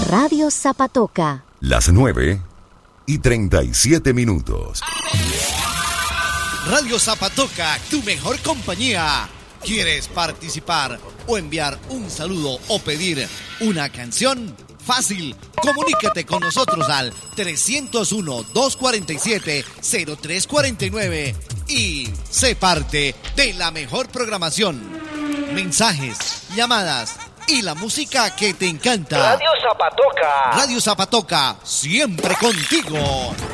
Radio Zapatoca. Las 9:37. Radio Zapatoca, tu mejor compañía. ¿Quieres participar o enviar un saludo o pedir una canción? Fácil, comunícate con nosotros al 301-247-0349 y sé parte de la mejor programación. Mensajes, llamadas y la música que te encanta. Radio Zapatoca. Radio Zapatoca, siempre contigo.